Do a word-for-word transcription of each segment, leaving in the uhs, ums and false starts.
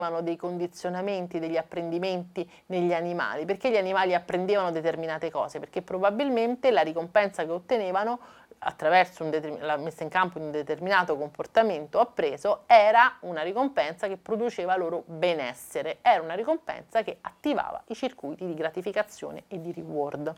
dei condizionamenti, degli apprendimenti negli animali. Perché gli animali apprendevano determinate cose? Perché probabilmente la ricompensa che ottenevano attraverso un la messa in campo di un determinato comportamento appreso era una ricompensa che produceva loro benessere, era una ricompensa che attivava i circuiti di gratificazione e di reward.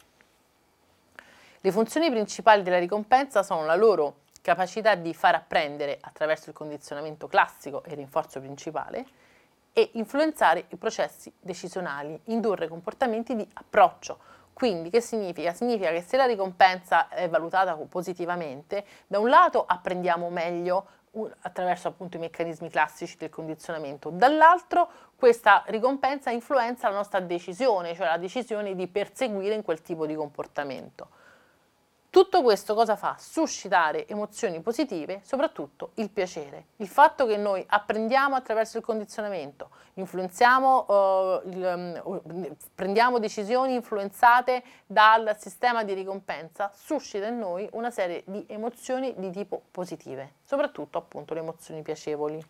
Le funzioni principali della ricompensa sono la loro capacità di far apprendere attraverso il condizionamento classico e il rinforzo principale e influenzare i processi decisionali, indurre comportamenti di approccio. Quindi che significa? Significa che se la ricompensa è valutata positivamente, da un lato apprendiamo meglio attraverso appunto i meccanismi classici del condizionamento, dall'altro questa ricompensa influenza la nostra decisione, cioè la decisione di perseguire in quel tipo di comportamento. Tutto questo cosa fa? Suscitare emozioni positive, soprattutto il piacere. Il fatto che noi apprendiamo attraverso il condizionamento, influenziamo, uh, il, um, prendiamo decisioni influenzate dal sistema di ricompensa, suscita in noi una serie di emozioni di tipo positive, soprattutto appunto le emozioni piacevoli.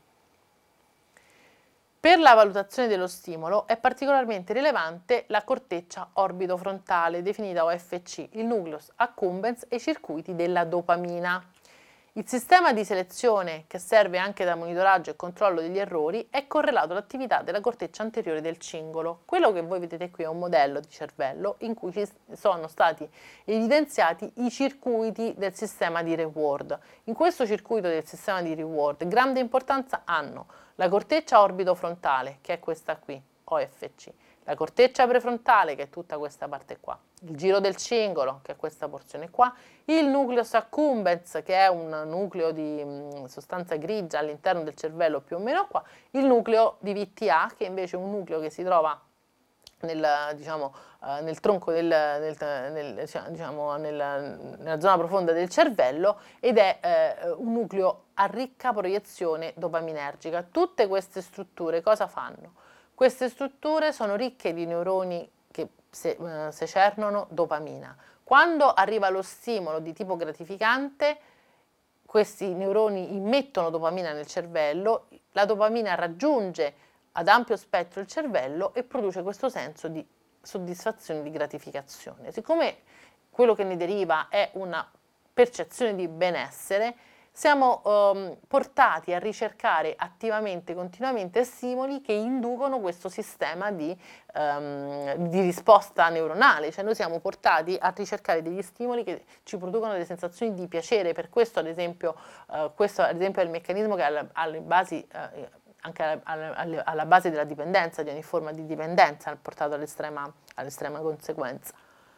Per la valutazione dello stimolo è particolarmente rilevante la corteccia orbitofrontale, definita O F C, il nucleus accumbens e i circuiti della dopamina. Il sistema di selezione, che serve anche da monitoraggio e controllo degli errori, è correlato all'attività della corteccia anteriore del cingolo. Quello che voi vedete qui è un modello di cervello in cui ci sono stati evidenziati i circuiti del sistema di reward. In questo circuito del sistema di reward grande importanza hanno la corteccia orbitofrontale, che è questa qui, O F C, la corteccia prefrontale, che è tutta questa parte qua, il giro del cingolo, che è questa porzione qua, il nucleus accumbens, che è un nucleo di mh, sostanza grigia all'interno del cervello più o meno qua, il nucleo di V T A, che invece è un nucleo che si trova nel, diciamo, uh, nel tronco del, nel, nel, diciamo, nel, nella zona profonda del cervello ed è uh, un nucleo a ricca proiezione dopaminergica. Tutte queste strutture cosa fanno? Queste strutture sono ricche di neuroni che se, uh, secernono dopamina. Quando arriva lo stimolo di tipo gratificante, questi neuroni immettono dopamina nel cervello, la dopamina raggiunge ad ampio spettro il cervello e produce questo senso di soddisfazione, di gratificazione. Siccome quello che ne deriva è una percezione di benessere, siamo um, portati a ricercare attivamente, continuamente stimoli che inducono questo sistema di, um, di risposta neuronale, cioè noi siamo portati a ricercare degli stimoli che ci producono delle sensazioni di piacere. Per questo ad esempio, uh, questo ad esempio è il meccanismo che ha alle basi uh, anche alla, alla, alla base della dipendenza, di ogni forma di dipendenza, portato all'estrema all'estrema conseguenza.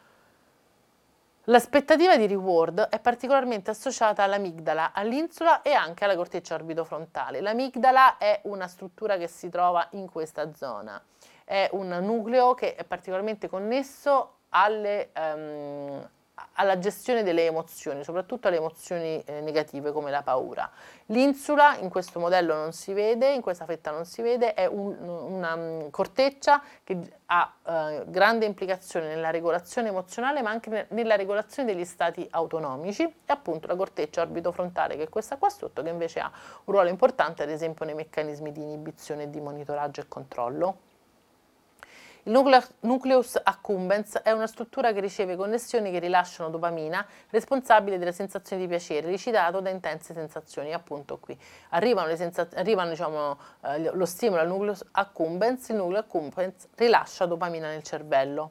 L'aspettativa di reward è particolarmente associata all'amigdala, all'insula e anche alla corteccia orbitofrontale. L'amigdala è una struttura che si trova in questa zona, è un nucleo che è particolarmente connesso alle, um, alla gestione delle emozioni, soprattutto alle emozioni eh, negative come la paura. L'insula in questo modello non si vede, in questa fetta non si vede, è un, una um, corteccia che ha uh, grande implicazione nella regolazione emozionale ma anche ne nella regolazione degli stati autonomici e appunto la corteccia orbitofrontale, che è questa qua sotto, che invece ha un ruolo importante ad esempio nei meccanismi di inibizione e di monitoraggio e controllo. Il nucleus accumbens è una struttura che riceve connessioni che rilasciano dopamina, responsabile delle sensazioni di piacere, recitato da intense sensazioni, appunto qui. Arrivano, le arrivano diciamo, eh, lo stimolo al nucleus accumbens, il nucleo accumbens rilascia dopamina nel cervello.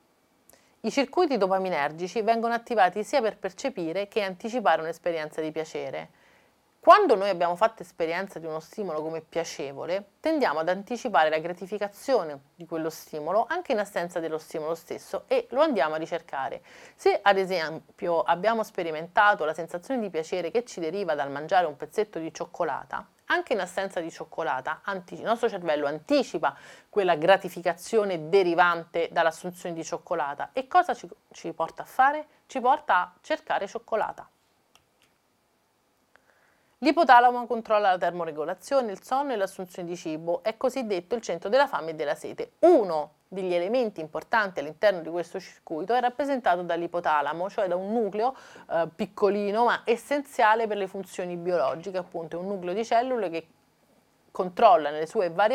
I circuiti dopaminergici vengono attivati sia per percepire che anticipare un'esperienza di piacere. Quando noi abbiamo fatto esperienza di uno stimolo come piacevole, tendiamo ad anticipare la gratificazione di quello stimolo anche in assenza dello stimolo stesso e lo andiamo a ricercare. Se ad esempio abbiamo sperimentato la sensazione di piacere che ci deriva dal mangiare un pezzetto di cioccolata, anche in assenza di cioccolata, il nostro cervello anticipa quella gratificazione derivante dall'assunzione di cioccolata. E cosa ci, ci porta a fare? Ci porta a cercare cioccolata. L'ipotalamo controlla la termoregolazione, il sonno e l'assunzione di cibo, è cosiddetto il centro della fame e della sete. Uno degli elementi importanti all'interno di questo circuito è rappresentato dall'ipotalamo, cioè da un nucleo eh, piccolino ma essenziale per le funzioni biologiche, appunto è un nucleo di cellule che controlla nelle sue varie